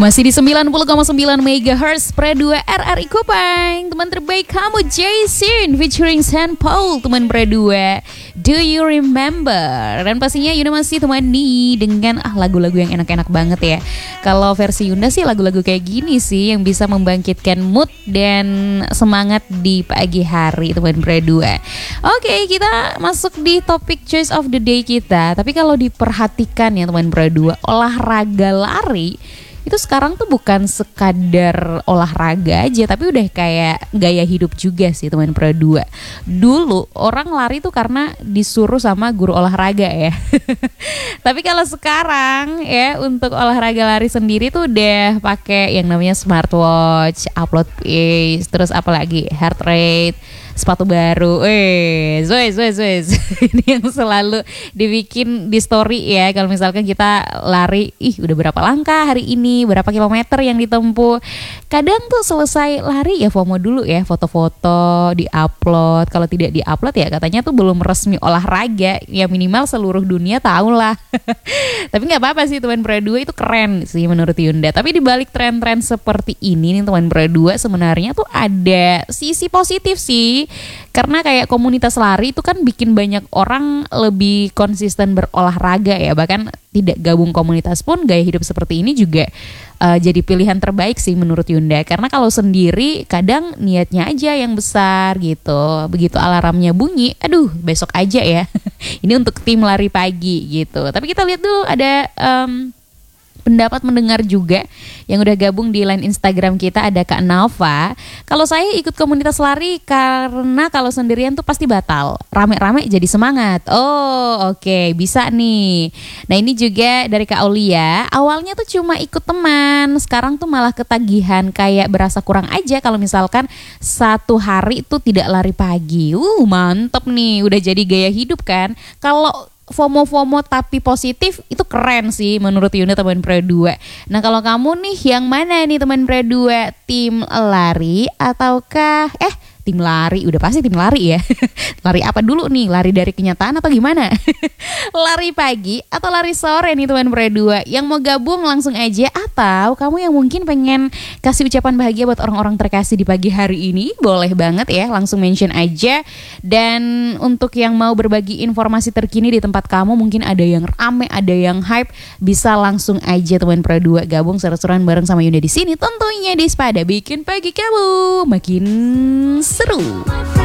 Masih di 90,9 MHz Pre 2 RRI Kupang. Teman terbaik kamu Jason featuring Saint Paul, teman Pre 2. Do you remember? Dan pastinya Yunda masih temani dengan lagu-lagu yang enak-enak banget ya. Kalau versi Yunda sih lagu-lagu kayak gini sih yang bisa membangkitkan mood dan semangat di pagi hari, teman Pre 2. Oke, kita masuk di topik choice of the day kita. Tapi kalau diperhatikan ya teman Pre 2, olahraga lari itu sekarang tuh bukan sekadar olahraga aja, tapi udah kayak gaya hidup juga sih teman Pro 2. Dulu orang lari tuh karena disuruh sama guru olahraga ya. Tapi kalau sekarang ya untuk olahraga lari sendiri tuh udah pakai yang namanya smartwatch, upload pace, terus apalagi heart rate, sepatu baru, ini yang selalu dibikin di story ya. Kalau misalkan kita lari, udah berapa langkah hari ini, berapa kilometer yang ditempuh. Kadang tuh selesai lari ya FOMO dulu ya, foto-foto di-upload. Kalau tidak di-upload ya katanya tuh belum resmi olahraga. Ya minimal seluruh dunia tahu lah. Tapi nggak apa-apa sih teman Pro 2, itu keren sih menurut Yunda. Tapi dibalik tren-tren seperti ini nih teman Pro 2, sebenarnya tuh ada sisi positif sih. Karena kayak komunitas lari itu kan bikin banyak orang lebih konsisten berolahraga ya. Bahkan tidak gabung komunitas pun gaya hidup seperti ini juga jadi pilihan terbaik sih menurut Yunda. Karena kalau sendiri kadang niatnya aja yang besar gitu. Begitu alarmnya bunyi, aduh besok aja ya. Ini untuk tim lari pagi gitu. Tapi kita lihat dulu ada pendapat mendengar juga yang udah gabung di line Instagram kita. Ada Kak Nava. Kalau saya ikut komunitas lari karena kalau sendirian tuh pasti batal. Rame-rame jadi semangat. Oh oke, bisa nih. Nah ini juga dari Kak Aulia. Awalnya tuh cuma ikut teman, sekarang tuh malah ketagihan, kayak berasa kurang aja kalau misalkan satu hari tuh tidak lari pagi. Mantep nih, udah jadi gaya hidup kan. Kalau FOMO tapi positif itu keren sih menurut Yunda teman Pro 2. Nah kalau kamu nih yang mana nih teman Pro 2? Tim lari ataukah tim lari? Udah pasti tim lari ya. Lari apa dulu nih? Lari dari kenyataan atau gimana? Lari pagi atau lari sore nih teman Pro 2? Yang mau gabung langsung aja. Atau kamu yang mungkin pengen kasih ucapan bahagia buat orang-orang terkasih di pagi hari ini, boleh banget ya, langsung mention aja. Dan untuk yang mau berbagi informasi terkini di tempat kamu, mungkin ada yang rame, ada yang hype, bisa langsung aja teman Pro 2 gabung seru-seruan bareng sama Yunda di sini. Tentunya di Spada bikin pagi kamu makin seru.